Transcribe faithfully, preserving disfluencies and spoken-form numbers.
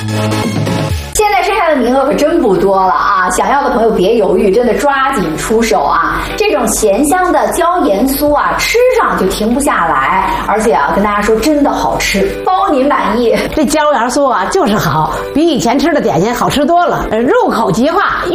现在剩下的名额可真不多了啊！想要的朋友别犹豫，真的抓紧出手啊！这种咸香的椒盐酥啊，吃上就停不下来，而且啊，跟大家说真的好吃，包您满意。 这椒盐酥啊，就是好，比以前吃的点心好吃多了，入口即化。